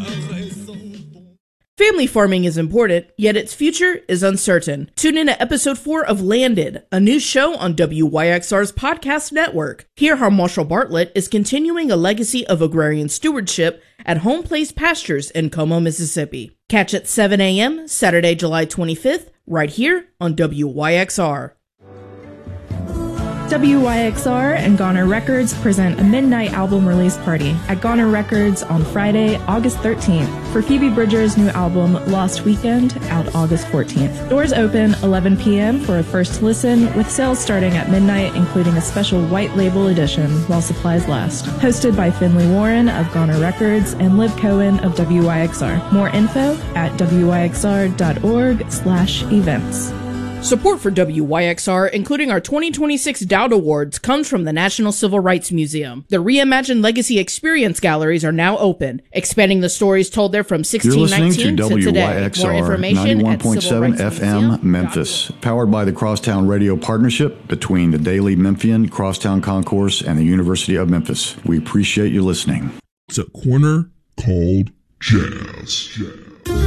Family farming is important, yet its future is uncertain. Tune in to episode 4 of Landed, a new show on WYXR's podcast network. Hear how Marshall Bartlett is continuing a legacy of agrarian stewardship at Home Place Pastures in Como, Mississippi. Catch at 7 a.m. Saturday, July 25th, right here on WYXR. WYXR and Goner Records present a midnight album release party at Goner Records on Friday, August 13th for Phoebe Bridgers' new album, Lost Weekend, out August 14th. Doors open 11 p.m. for a first listen, with sales starting at midnight, including a special white label edition while supplies last. Hosted by Finley Warren of Goner Records and Liv Cohen of WYXR. More info at wyxr.org/events. Support for WYXR, including our 2026 Dowd Awards, comes from the National Civil Rights Museum. The Reimagined Legacy Experience galleries are now open, expanding the stories told there from 1619 to today. More information at 91.7 FM Memphis, powered by the Crosstown Radio Partnership between the Daily Memphian, Crosstown Concourse, and the University of Memphis. We appreciate you listening. It's a corner called Jazz.